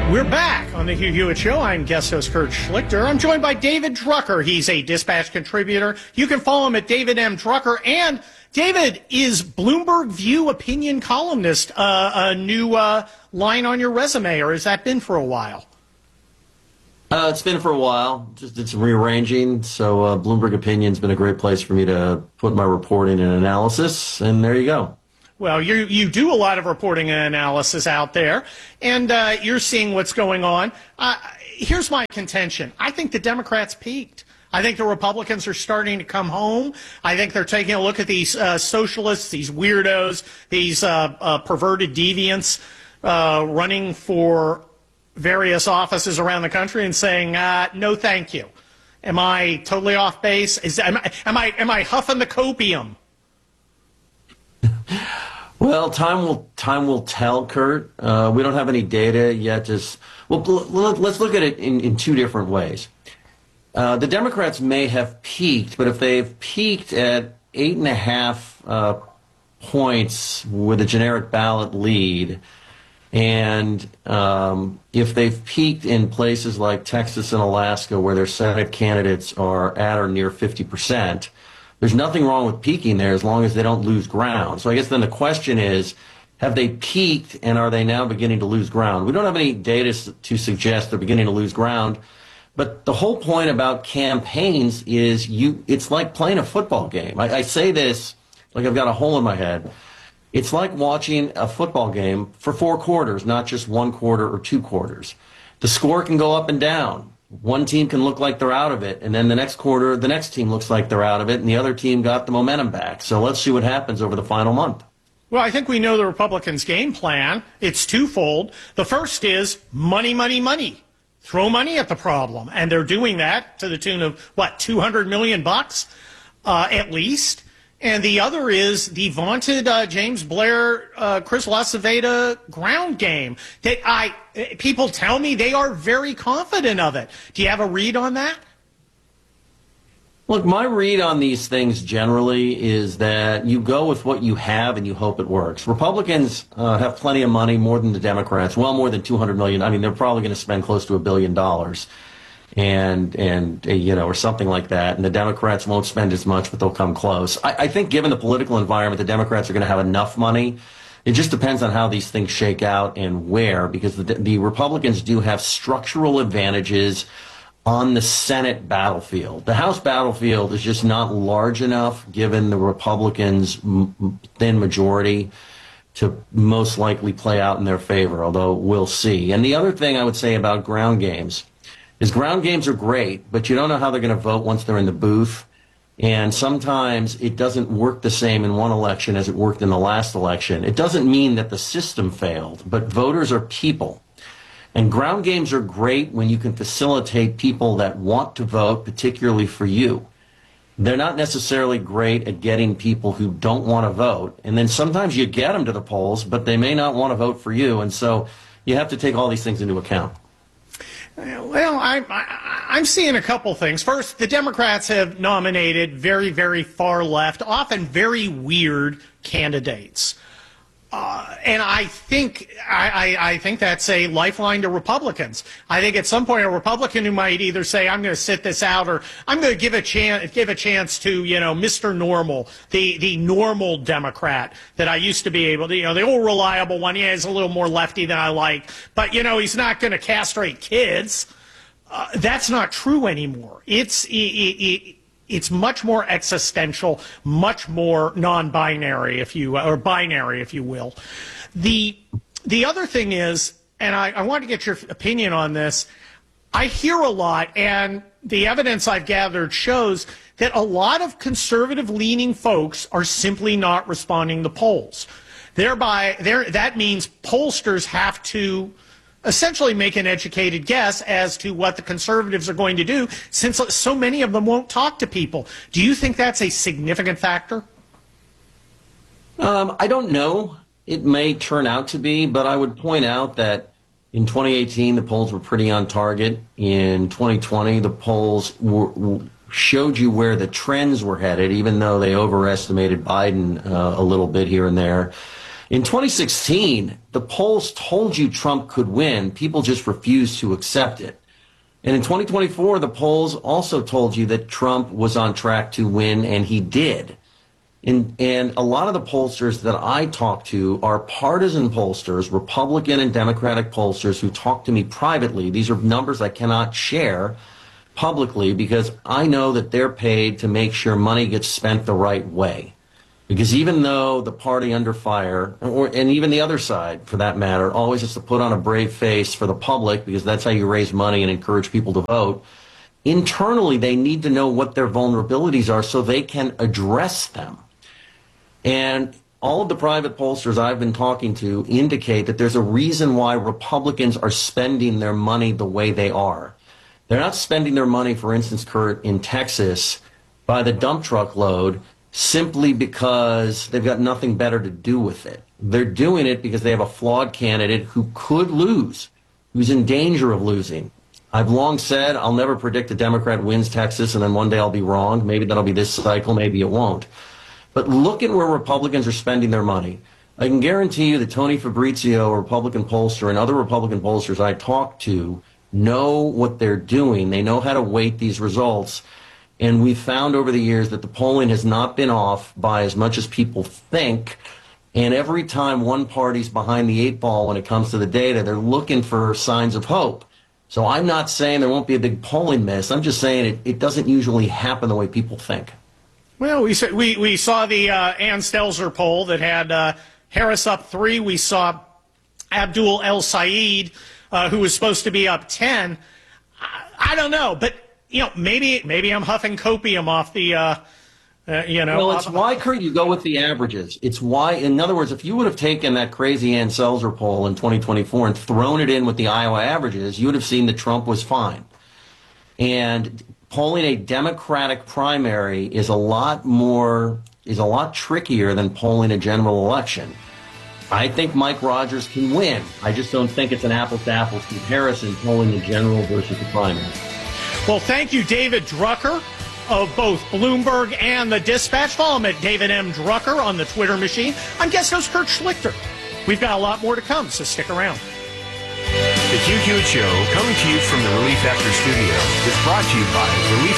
We're back on the Hugh Hewitt Show. I'm guest host Kurt Schlichter. I'm joined by David Drucker. He's a Dispatch contributor. You can follow him at David M. Drucker. And David is Bloomberg View opinion columnist, a new line on your resume, or has that been for a while? It's been for a while. Just did some rearranging. So Bloomberg Opinion's been a great place for me to put my reporting and analysis. And there you go. Well, you do a lot of reporting and analysis out there, and you're seeing what's going on. Here's my contention. I think the Democrats peaked. I think the Republicans are starting to come home. I think they're taking a look at these socialists, these weirdos, these perverted deviants running for various offices around the country and saying, no, thank you. Am I totally off base? Am I huffing the copium? Well, time will tell, Kurt. We don't have any data yet. Let's look at it in two different ways. The Democrats may have peaked, but if they've peaked at 8.5 points with a generic ballot lead, and if they've peaked in places like Texas and Alaska where their Senate candidates are at or near 50%, there's nothing wrong with peaking there as long as they don't lose ground. So I guess then the question is, have they peaked and are they now beginning to lose ground? We don't have any data to suggest they're beginning to lose ground. But the whole point about campaigns is it's like playing a football game. I say this like I've got a hole in my head. It's like watching a football game for 4 quarters, not just 1 quarter or 2 quarters. The score can go up and down. One team can look like they're out of it, and then the next quarter, the next team looks like they're out of it, and the other team got the momentum back. So let's see what happens over the final month. Well, I think we know the Republicans' game plan. It's twofold. The first is money, money, money. Throw money at the problem. And they're doing that to the tune of, $200 million at least. And the other is the vaunted James Blair, Chris LaCivita ground game. People tell me they are very confident of it. Do you have a read on that? Look, my read on these things generally is that you go with what you have and you hope it works. Republicans have plenty of money, more than the Democrats, well more than $200 million. I mean, they're probably going to spend close to $1 billion. Or something like that. And the Democrats won't spend as much, but they'll come close. I think given the political environment, the Democrats are going to have enough money. It just depends on how these things shake out and where, because the Republicans do have structural advantages on the Senate battlefield. The House battlefield is just not large enough, given the Republicans' thin majority, to most likely play out in their favor, although we'll see. And the other thing I would say about ground games is ground games are great, but you don't know how they're going to vote once they're in the booth. And sometimes it doesn't work the same in one election as it worked in the last election. It doesn't mean that the system failed, but voters are people. And ground games are great when you can facilitate people that want to vote, particularly for you. They're not necessarily great at getting people who don't want to vote. And then sometimes you get them to the polls, but they may not want to vote for you. And so you have to take all these things into account. Well, I'm seeing a couple things. First, the Democrats have nominated very, very far left, often very weird candidates. And I think that's a lifeline to Republicans. I think at some point a Republican who might either say, I'm going to sit this out, or I'm going to give a chance to, Mr. Normal, the normal Democrat that I used to be able to, the old reliable one. Yeah, he's a little more lefty than I like, but, he's not going to castrate kids. That's not true anymore. It's much more existential, much more non-binary, or binary, if you will. The other thing is, and I want to get your opinion on this, I hear a lot, and the evidence I've gathered shows that a lot of conservative-leaning folks are simply not responding to polls. That means pollsters have to essentially make an educated guess as to what the conservatives are going to do, since so many of them won't talk to people. Do you think that's a significant factor? I don't know. It may turn out to be, but I would point out that in 2018, the polls were pretty on target. In 2020, the polls showed you where the trends were headed, even though they overestimated Biden a little bit here and there. In 2016, the polls told you Trump could win. People just refused to accept it. And in 2024, the polls also told you that Trump was on track to win, and he did. And a lot of the pollsters that I talk to are partisan pollsters, Republican and Democratic pollsters who talk to me privately. These are numbers I cannot share publicly because I know that they're paid to make sure money gets spent the right way. Because even though the party under fire, and even the other side, for that matter, always has to put on a brave face for the public because that's how you raise money and encourage people to vote, internally they need to know what their vulnerabilities are so they can address them. And all of the private pollsters I've been talking to indicate that there's a reason why Republicans are spending their money the way they are. They're not spending their money, for instance, Kurt, in Texas by the dump truck load, simply because they've got nothing better to do with it. They're doing it because they have a flawed candidate who could lose, who's in danger of losing. I've long said I'll never predict a Democrat wins Texas and then one day I'll be wrong. Maybe that'll be this cycle, maybe it won't. But look at where Republicans are spending their money. I can guarantee you that Tony Fabrizio, a Republican pollster, and other Republican pollsters I talk to know what they're doing. They know how to weight these results. And we've found over the years that the polling has not been off by as much as people think. And every time one party's behind the eight ball when it comes to the data, they're looking for signs of hope. So I'm not saying there won't be a big polling miss. I'm just saying it doesn't usually happen the way people think. Well, we saw the Ann Stelzer poll that had Harris up 3. We saw Abdul El Sayed, who was supposed to be up 10. I don't know, but maybe I'm huffing copium off the Well, it's why, Kurt, you go with the averages. It's why, in other words, if you would have taken that crazy Ann Stelzer poll in 2024 and thrown it in with the Iowa averages, you would have seen that Trump was fine. And polling a Democratic primary is a lot trickier than polling a general election. I think Mike Rogers can win. I just don't think it's an apples-to-apples comparison polling the general versus the primary. Well, thank you, David Drucker of both Bloomberg and the Dispatch. Follow him at David M. Drucker on the Twitter machine. I'm guest host Kurt Schlichter. We've got a lot more to come, so stick around. The Q Q Show, coming to you from the Relief Factor Studio, is brought to you by Relief